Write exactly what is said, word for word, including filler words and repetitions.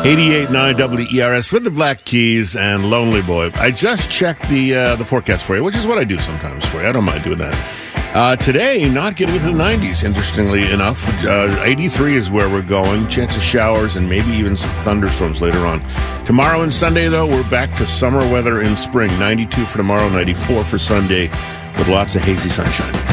eighty-eight point nine W E R S with the Black Keys and Lonely Boy. I just checked the uh, the forecast for you, which is what I do sometimes for you. I don't mind doing that. Uh, today, not getting into the nineties, interestingly enough. Uh, eighty-three is where we're going. Chance of showers and maybe even some thunderstorms later on. Tomorrow and Sunday, though, we're back to summer weather in spring. ninety-two for tomorrow, ninety-four for Sunday, with lots of hazy sunshine.